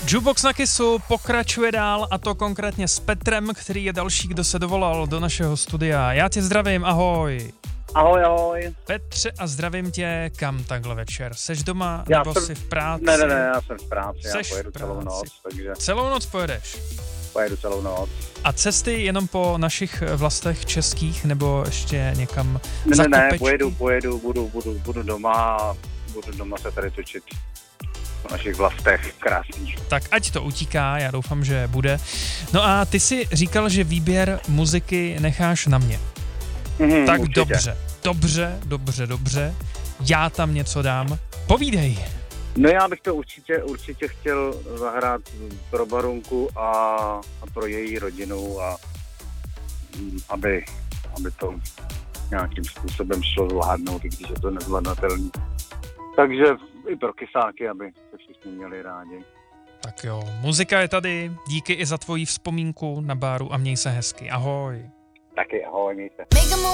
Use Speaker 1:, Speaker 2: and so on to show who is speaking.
Speaker 1: Jukebox na Kissu pokračuje dál, a to konkrétně s Petrem, který je další, kdo se dovolal do našeho studia. Já tě zdravím, ahoj.
Speaker 2: Ahoj, ahoj.
Speaker 1: Petře, a zdravím tě. Kam takhle večer? Seš doma nebo jsi v práci?
Speaker 2: Ne, já jsem v práci, já pojedu celou noc, takže...
Speaker 1: Celou noc pojedeš?
Speaker 2: Pojedu celou noc.
Speaker 1: A cesty jenom po našich vlastech českých, nebo ještě někam za
Speaker 2: Ne,
Speaker 1: kopečky?
Speaker 2: pojedu, budu doma a budu doma se tady točit po našich vlastech krásných.
Speaker 1: Tak ať to utíká, já doufám, že bude. No a ty si říkal, že výběr muziky necháš na mě. Tak
Speaker 2: určitě.
Speaker 1: Dobře. Já tam něco dám. Povídej.
Speaker 2: No já bych to určitě chtěl zahrát pro Barunku a pro její rodinu a aby to nějakým způsobem šlo zvládnout, i když je to nezvladnatelný. Takže i pro kysáky, aby se všichni měli rádi.
Speaker 1: Tak jo, muzika je tady, díky i za tvoji vzpomínku na Báru a měj se hezky. Ahoj.
Speaker 2: Taky ahoj, mějte.